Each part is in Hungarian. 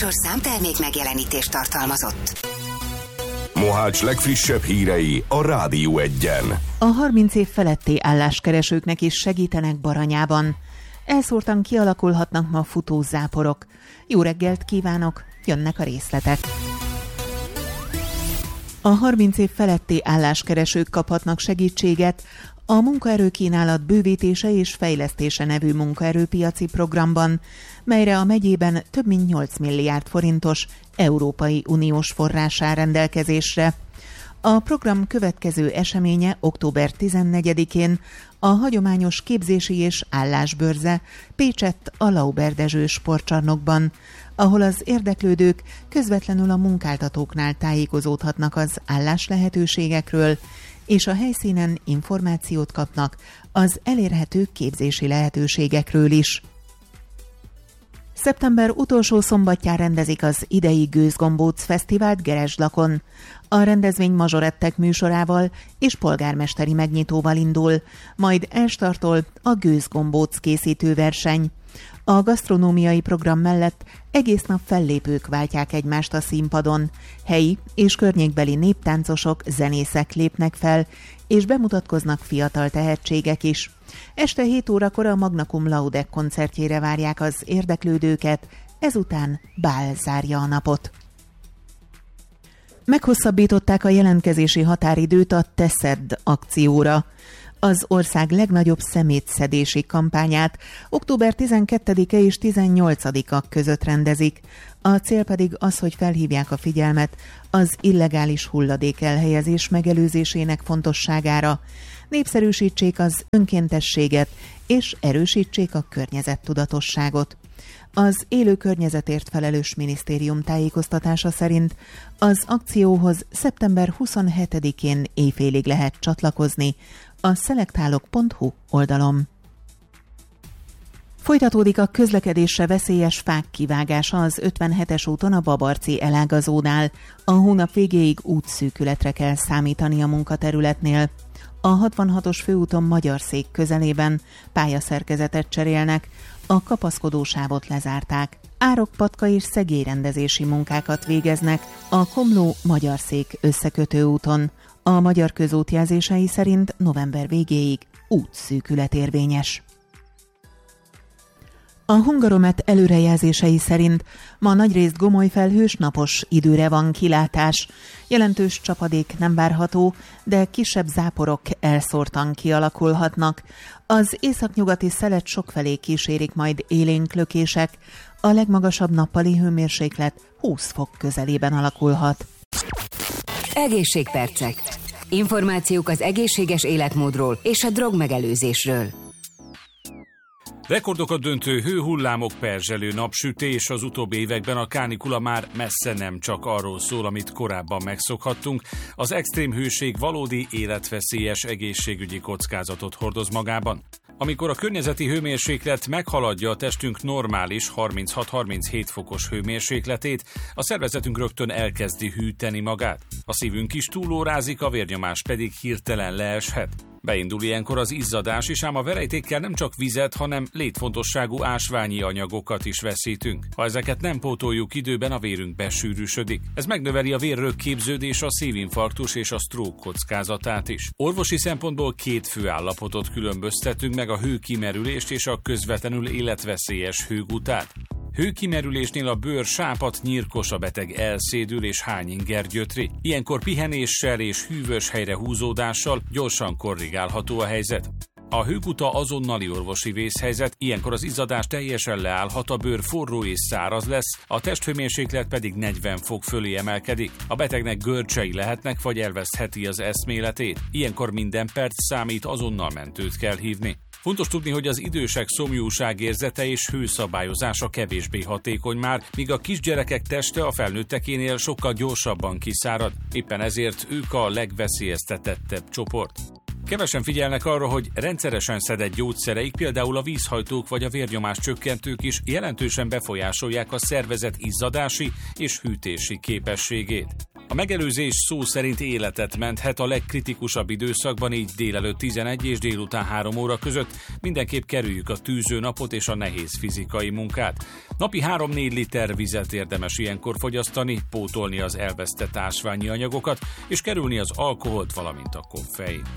műsor számtermék megjelenítést tartalmazott. Mohács legfrissebb hírei a Rádió Egyen. A 30 év feletti álláskeresőknek is segítenek Baranyában. Elszórtan kialakulhatnak ma futózáporok. Jó reggelt kívánok, jönnek a részletek. A 30 év feletti álláskeresők kaphatnak segítséget a munkaerőkínálat bővítése és fejlesztése nevű munkaerőpiaci programban, melyre a megyében több mint 8 milliárd forintos Európai Uniós forrás áll rendelkezésre. A program következő eseménye október 14-én a hagyományos képzési és állásbörze Pécsett a Lauber Dezső sportcsarnokban, ahol az érdeklődők közvetlenül a munkáltatóknál tájékozódhatnak az álláslehetőségekről, és a helyszínen információt kapnak az elérhető képzési lehetőségekről is. Szeptember utolsó szombatján rendezik az idei Gőzgombóc Fesztivált Geresdlakon. A rendezvény mazsorettek műsorával és polgármesteri megnyitóval indul, majd elstartol a Gőzgombóc készítő verseny. A gasztronómiai program mellett egész nap fellépők váltják egymást a színpadon. Helyi és környékbeli néptáncosok, zenészek lépnek fel, és bemutatkoznak fiatal tehetségek is. Este 7 órakor a Magna Cum Laude koncertjére várják az érdeklődőket, ezután bál zárja a napot. Meghosszabbították a jelentkezési határidőt a Te szedd akcióra. Az ország legnagyobb szemétszedési kampányát október 12-e és 18-a között rendezik. A cél pedig az, hogy felhívják a figyelmet az illegális hulladék elhelyezés megelőzésének fontosságára, népszerűsítsék az önkéntességet és erősítsék a környezettudatosságot. Az Élő Környezetért felelős minisztérium tájékoztatása szerint az akcióhoz szeptember 27-én éjfélig lehet csatlakozni a szelektálok.hu oldalon. Folytatódik a közlekedésre veszélyes fák kivágása az 57-es úton a Babarci elágazónál. A hónap végéig útszűkületre kell számítani a munkaterületnél. A 66-os főúton Magyarszék közelében pályaszerkezetet cserélnek, a kapaszkodósávot lezárták. Árokpatka és szegélyrendezési munkákat végeznek a Komló-Magyarszék összekötő úton. A Magyar Közút jelzései szerint november végéig útszűkület érvényes. A Hungaromet előrejelzései szerint ma nagyrészt gomoly felhős napos időre van kilátás. Jelentős csapadék nem várható, de kisebb záporok elszórtan kialakulhatnak. Az északnyugati szelet sokfelé kísérik majd élénk lökések. A legmagasabb nappali hőmérséklet 20 fok közelében alakulhat. Egészségpercek. Információk az egészséges életmódról és a drogmegelőzésről. Rekordokat döntő hőhullámok, perzselő napsütés, az utóbbi években a kánikula már messze nem csak arról szól, amit korábban megszokhattunk. Az extrém hőség valódi életveszélyes egészségügyi kockázatot hordoz magában. Amikor a környezeti hőmérséklet meghaladja a testünk normális 36-37 fokos hőmérsékletét, a szervezetünk rögtön elkezdi hűteni magát. A szívünk is túlórázik, a vérnyomás pedig hirtelen leeshet. Beindul ilyenkor az izzadás is, ám a verejtékkel nem csak vizet, hanem létfontosságú ásványi anyagokat is veszítünk. Ha ezeket nem pótoljuk időben, a vérünk besűrűsödik. Ez megnöveli a vérrögképződés, a szívinfarktus és a stroke kockázatát is. Orvosi szempontból két fő állapotot különböztetünk meg, a hőkimerülést és a közvetlenül életveszélyes hőgutát. Hőkimerülésnél a bőr sápadt, nyírkos, a beteg elszédül és hányinger gyötri. Ilyenkor pihenéssel és hűvös helyre húzódással gyorsan korrigálható a helyzet. A hőguta azonnali orvosi vészhelyzet, ilyenkor az izzadás teljesen leállhat, a bőr forró és száraz lesz, a testhőmérséklet pedig 40 fok fölé emelkedik. A betegnek görcsei lehetnek, vagy elvesztheti az eszméletét. Ilyenkor minden perc számít, azonnal mentőt kell hívni. Fontos tudni, hogy az idősek szomjúságérzete és hőszabályozása kevésbé hatékony már, míg a kisgyerekek teste a felnőttekénél sokkal gyorsabban kiszárad. Éppen ezért ők a legveszélyeztetettebb csoport. Kevesen figyelnek arra, hogy rendszeresen szedett gyógyszereik, például a vízhajtók vagy a vérnyomás csökkentők is jelentősen befolyásolják a szervezet izzadási és hűtési képességét. A megelőzés szó szerint életet menthet a legkritikusabb időszakban, így délelőtt 11 és délután 3 óra között. Mindenképp kerüljük a tűző napot és a nehéz fizikai munkát. Napi 3-4 liter vizet érdemes ilyenkor fogyasztani, pótolni az elvesztett ásványi anyagokat, és kerülni az alkoholt, valamint a koffeint.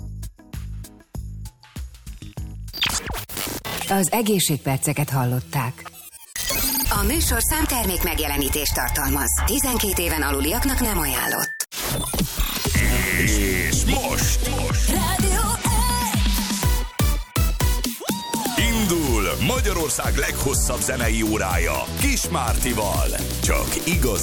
Az egészségperceket hallották. A műsorszám termék megjelenítést tartalmaz. 12 éven aluliaknak nem ajánlott. És most Rádió indul Magyarország leghosszabb zenei órája Kis Mártival. Csak igaz